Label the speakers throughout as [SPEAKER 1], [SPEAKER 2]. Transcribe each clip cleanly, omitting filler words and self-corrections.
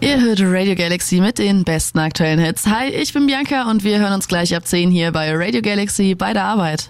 [SPEAKER 1] Ihr hört Radio Galaxy mit den besten aktuellen Hits. Hi, ich bin Bianca und wir hören uns gleich ab 10 hier bei Radio Galaxy bei der Arbeit.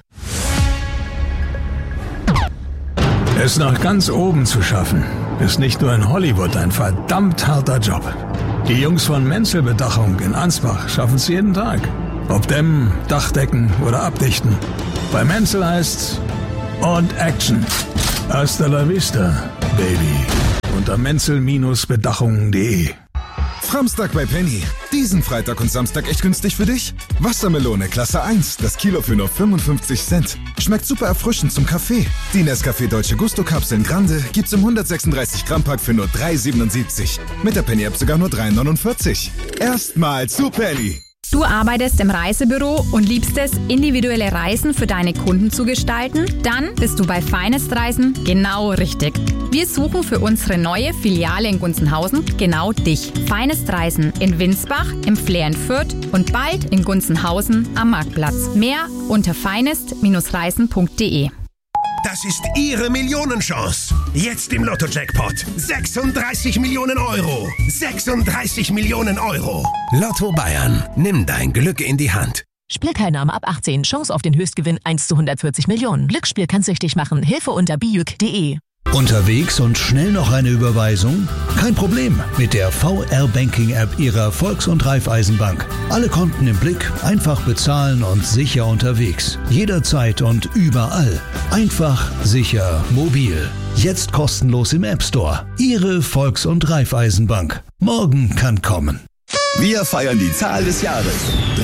[SPEAKER 2] Es nach ganz oben zu schaffen, ist nicht nur in Hollywood ein verdammt harter Job. Die Jungs von Menzel Bedachung in Ansbach schaffen es jeden Tag. Ob dämmen, Dachdecken oder abdichten. Bei Menzel heißt's und Action. Hasta la vista, Baby. Unter menzel-bedachungen.de.
[SPEAKER 3] Samstag bei Penny. Diesen Freitag und Samstag echt günstig für dich? Wassermelone Klasse 1, das Kilo für nur 55 Cent. Schmeckt super erfrischend zum Kaffee. Die Nescafé Dolce Gusto Kapseln Grande gibt's im 136 Gramm Pack für nur 3,77. Mit der Penny App sogar nur 3,49. Erstmal zu Penny.
[SPEAKER 4] Du arbeitest im Reisebüro und liebst es, individuelle Reisen für deine Kunden zu gestalten? Dann bist du bei Finest Reisen genau richtig. Wir suchen für unsere neue Filiale in Gunzenhausen genau dich. Finest Reisen in Winsbach, im Flair in Fürth und bald in Gunzenhausen am Marktplatz. Mehr unter finest-reisen.de.
[SPEAKER 5] Das ist Ihre Millionenchance. Jetzt im Lotto-Jackpot. 36 Millionen Euro. 36 Millionen Euro. Lotto Bayern. Nimm dein Glück in die Hand.
[SPEAKER 6] Spielteilnahme ab 18. Chance auf den Höchstgewinn 1 zu 140 Millionen. Glücksspiel kann süchtig machen. Hilfe unter biüc.de.
[SPEAKER 7] Unterwegs und schnell noch eine Überweisung? Kein Problem mit der VR-Banking-App Ihrer Volks- und Raiffeisenbank. Alle Konten im Blick, einfach bezahlen und sicher unterwegs. Jederzeit und überall. Einfach, sicher, mobil. Jetzt kostenlos im App Store. Ihre Volks- und Raiffeisenbank. Morgen kann kommen.
[SPEAKER 8] Wir feiern die Zahl des Jahres.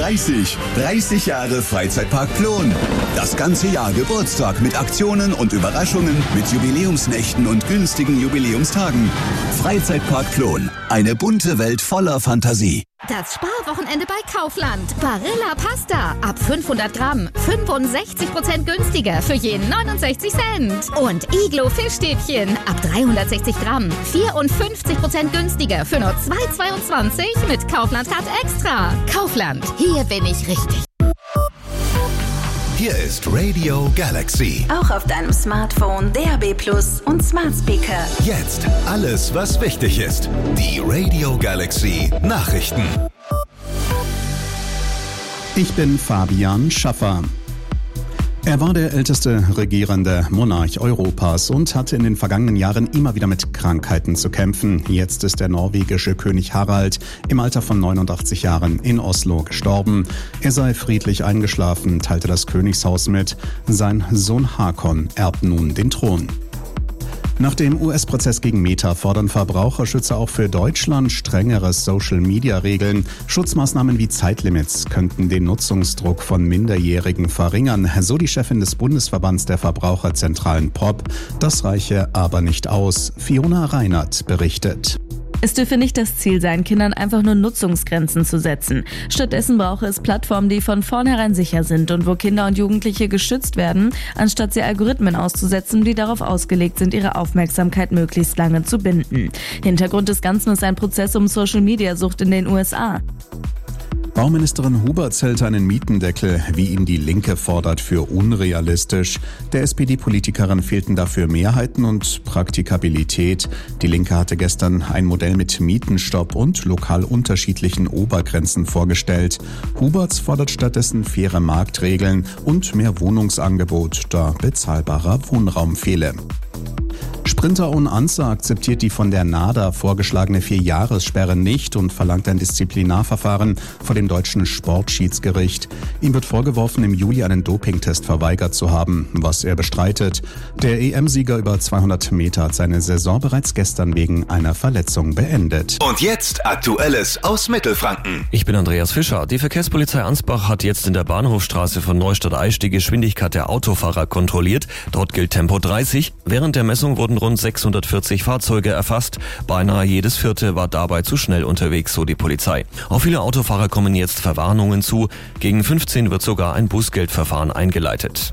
[SPEAKER 8] 30 Jahre Freizeitpark Plon. Das ganze Jahr Geburtstag mit Aktionen und Überraschungen, mit Jubiläumsnächten und günstigen Jubiläumstagen. Freizeitpark Plon. Eine bunte Welt voller Fantasie.
[SPEAKER 9] Das Sparwochenende bei Kaufland. Barilla Pasta. Ab 500 Gramm. 65% günstiger für jeden 69 Cent. Und Iglo Fischstäbchen. Ab 360 Gramm. 54% günstiger für nur 2,22 mit Kaufland Card Extra. Kaufland. Hier bin ich richtig.
[SPEAKER 5] Hier ist Radio Galaxy.
[SPEAKER 10] Auch auf deinem Smartphone, DAB+ und Smart Speaker.
[SPEAKER 5] Jetzt alles, was wichtig ist. Die Radio Galaxy Nachrichten.
[SPEAKER 11] Ich bin Fabian Schaffer. Er war der älteste regierende Monarch Europas und hatte in den vergangenen Jahren immer wieder mit Krankheiten zu kämpfen. Jetzt ist der norwegische König Harald im Alter von 89 Jahren in Oslo gestorben. Er sei friedlich eingeschlafen, teilte das Königshaus mit. Sein Sohn Hakon erbt nun den Thron. Nach dem US-Prozess gegen Meta fordern Verbraucherschützer auch für Deutschland strengere Social-Media-Regeln. Schutzmaßnahmen wie Zeitlimits könnten den Nutzungsdruck von Minderjährigen verringern, so die Chefin des Bundesverbands der Verbraucherzentralen POP. Das reiche aber nicht aus. Fiona Reinert berichtet.
[SPEAKER 12] Es dürfe nicht das Ziel sein, Kindern einfach nur Nutzungsgrenzen zu setzen. Stattdessen brauche es Plattformen, die von vornherein sicher sind und wo Kinder und Jugendliche geschützt werden, anstatt sie Algorithmen auszusetzen, die darauf ausgelegt sind, ihre Aufmerksamkeit möglichst lange zu binden. Hintergrund des Ganzen ist ein Prozess um Social-Media-Sucht in den USA.
[SPEAKER 11] Bauministerin Huberts hält einen Mietendeckel, wie ihn die Linke fordert, für unrealistisch. Der SPD-Politikerin fehlten dafür Mehrheiten und Praktikabilität. Die Linke hatte gestern ein Modell mit Mietenstopp und lokal unterschiedlichen Obergrenzen vorgestellt. Huberts fordert stattdessen faire Marktregeln und mehr Wohnungsangebot, da bezahlbarer Wohnraum fehle. Sprinter On Ansar akzeptiert die von der NADA vorgeschlagene 4-Jahressperre nicht und verlangt ein Disziplinarverfahren vor dem deutschen Sportschiedsgericht. Ihm wird vorgeworfen, im Juli einen Dopingtest verweigert zu haben, was er bestreitet. Der EM-Sieger über 200 Meter hat seine Saison bereits gestern wegen einer Verletzung beendet.
[SPEAKER 5] Und jetzt Aktuelles aus Mittelfranken.
[SPEAKER 13] Ich bin Andreas Fischer. Die Verkehrspolizei Ansbach hat jetzt in der Bahnhofstraße von Neustadt-Aisch die Geschwindigkeit der Autofahrer kontrolliert. Dort gilt Tempo 30. Während der Messung wurden rund 640 Fahrzeuge erfasst. Beinahe jedes vierte war dabei zu schnell unterwegs, so die Polizei. Auf viele Autofahrer kommen jetzt Verwarnungen zu. Gegen 15 wird sogar ein Bußgeldverfahren eingeleitet.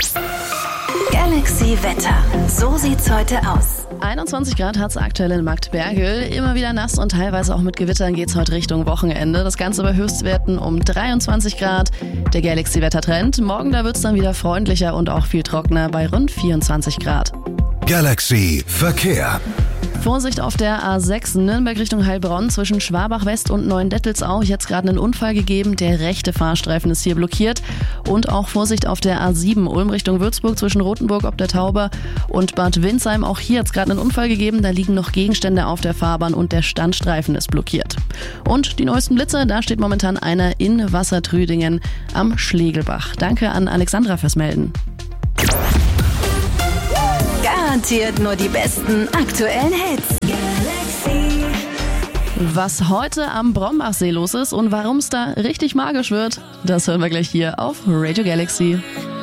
[SPEAKER 10] Galaxy Wetter. So sieht's heute aus.
[SPEAKER 1] 21 Grad hat es aktuell in Marktbergel. Immer wieder nass und teilweise auch mit Gewittern geht es heute Richtung Wochenende. Das Ganze bei Höchstwerten um 23 Grad. Der Galaxy-Wettertrend. Morgen da wird es dann wieder freundlicher und auch viel trockener bei rund 24 Grad.
[SPEAKER 5] Galaxy Verkehr.
[SPEAKER 1] Vorsicht auf der A6 Nürnberg Richtung Heilbronn zwischen Schwabach West und Neuendettelsau. Jetzt gerade einen Unfall gegeben. Der rechte Fahrstreifen ist hier blockiert. Und auch Vorsicht auf der A7 Ulm Richtung Würzburg zwischen Rothenburg ob der Tauber und Bad Windsheim. Auch hier hat es gerade einen Unfall gegeben. Da liegen noch Gegenstände auf der Fahrbahn und der Standstreifen ist blockiert. Und die neuesten Blitze, da steht momentan einer in Wassertrüdingen am Schlegelbach. Danke an Alexandra fürs Melden.
[SPEAKER 10] Garantiert nur die besten aktuellen Hits. Galaxy.
[SPEAKER 1] Was heute am Brombachsee los ist und warum es da richtig magisch wird, das hören wir gleich hier auf Radio Galaxy.